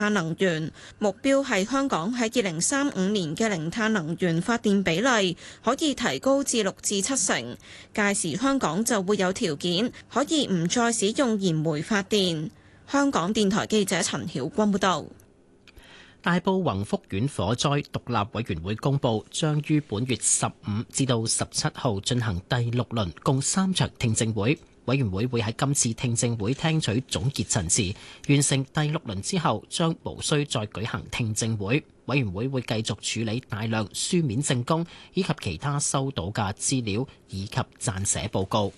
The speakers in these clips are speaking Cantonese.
碳能源，目標係香港喺2035年嘅零碳能源發電比例可以提高至6至7成，屆時香港就會有條件可以唔再使用燃煤發電。香港電台記者陳曉君報道。 大埔宏福苑火災獨立委員會公佈，將於本月15至到17號進行第6輪共3場聽證會。委員會會喺今次聽證會聽取總結陳詞，完成第6輪之後，將無需再舉行聽證會。委員會會繼續處理大量書面證供以及其他收到嘅資料以及撰寫報告。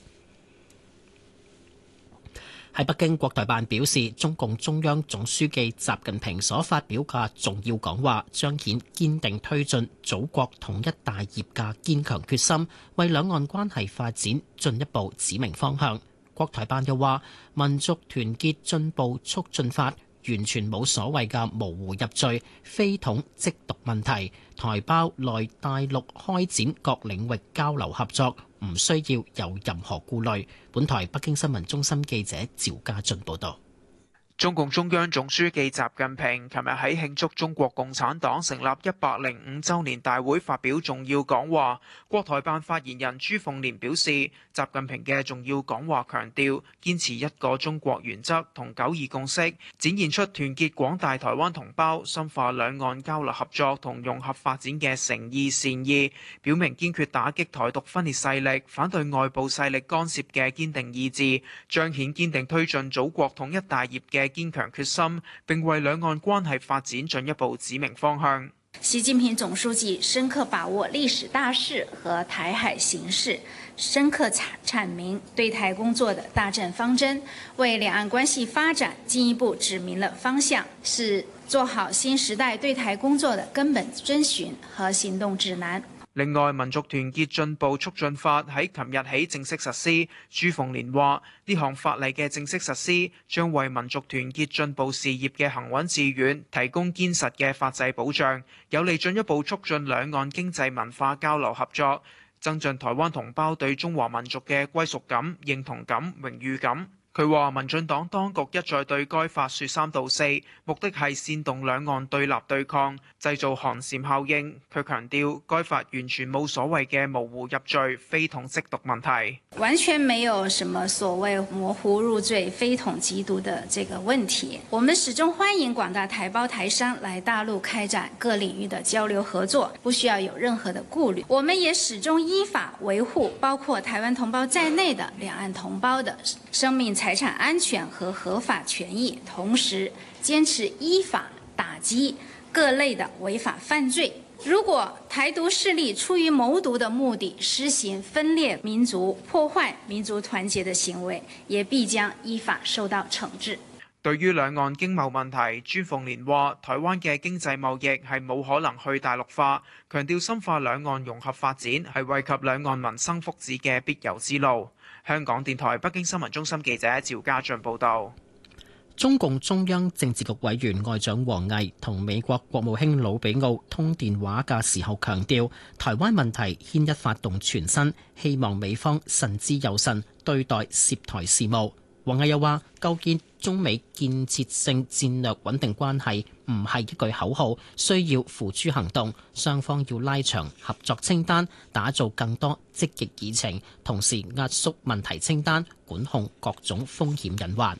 喺北京，國台辦表示，中共中央總書記習近平所發表嘅重要講話，彰顯堅定推進祖國統一大業嘅堅強決心，為兩岸關係發展進一步指明方向。國台辦又話，民族團結進步促進法完全冇所謂嘅模糊入罪、非統即獨問題，台胞內大陸開展各領域交流合作，唔需要有任何顧慮。本台北京新聞中心記者趙家俊報道。 中共中央總書記習近平琴日喺慶祝中國共產黨成立105週年大會發表重要講話。國台辦發言人朱鳳蓮表示，習近平嘅重要講話強調堅持一個中國原則同9·2共識，展現出團結廣大台灣同胞、深化兩岸交流合作同融合發展嘅誠意善意，表明堅決打擊台獨分裂勢力、反對外部勢力干涉嘅堅定意志，彰顯堅定推進祖國統一大業嘅堅強決心，並為兩岸關係發展進一步指明方向。 習近平總書記深刻把握歷史大勢和台海形勢，深刻闡明對台工作的大戰方針，為兩岸關係發展進一步指明了方向，是做好新時代對台工作的根本遵循和行動指南。 另外，民族團結進步促進法喺琴日起正式實施。朱鳳蓮話：呢項法例嘅正式實施，將為民族團結進步事業嘅行穩致遠提供堅實嘅法制保障，有利進一步促進兩岸經濟文化交流合作，增進台灣同胞對中華民族嘅歸屬感、認同感、榮譽感。佢話：民進黨當局一再對該法說三道四，目的係煽動兩岸對立對抗，製造寒蟬效應。佢強調，該法完全冇所謂嘅模糊入罪、非統即獨問題， 完全沒有什麼所謂模糊入罪、非統即獨的這個問題。我們始終歡迎廣大台胞台商來大陸開展各領域的交流合作，不需要有任何的顧慮。我們也始終依法維護包括台灣同胞在內的兩岸同胞的生命財產安全和合法權益，同時堅持依法打擊各類的違法犯罪。如果台獨勢力出於謀獨的目的，實行分裂民族、破壞民族團結的行為，也必將依法受到懲治。 對於兩岸經貿問題，朱鳳蓮話：台灣嘅經濟貿易係冇可能去大陸化，強調深化兩岸融合發展係惠及兩岸民生福祉嘅必由之路。香港電台北京新聞中心記者趙家俊報道。 中共中央政治局委員外長王毅同美國國務卿魯比奧通電話嘅時候強調，台灣問題牽一發動全身，希望美方慎之又慎對待涉台事務。王毅又話，構建中美建設性戰略穩定關係唔係一句口號，需要付諸行動，雙方要拉長合作清單，打造更多積極議程，同時壓縮問題清單，管控各種風險隱患。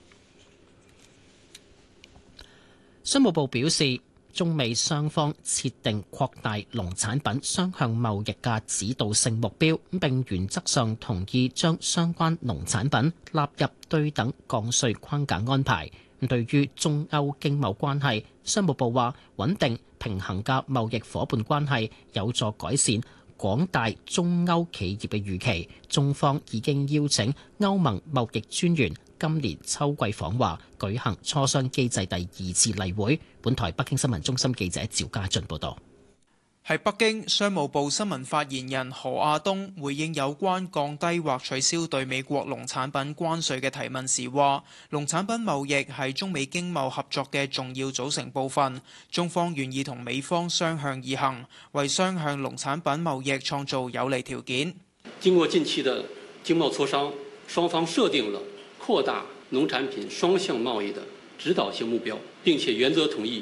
商務部表示，中美雙方設定擴大農產品雙向貿易嘅指導性目標，並原則上同意將相關農產品納入對等降稅框架安排。對於中歐經貿關係，商務部話穩定平衡嘅貿易夥伴關係有助改善廣大中歐企業嘅預期。中方已經邀請歐盟貿易專員今年秋季訪華，舉行磋商機制第2次例會。本台北京新聞中心記者趙家俊報道。 喺北京，商務部新聞發言人何亞東回應有關降低或取消對美國農產品關稅嘅提問時話，農產品貿易係中美經貿合作嘅重要組成部分，中方願意同美方相向而行，為雙向農產品貿易創造有利條件。 經過近期的經貿磋商，雙方設定了擴大農產品雙向貿易的指導性目標， 並且原則統一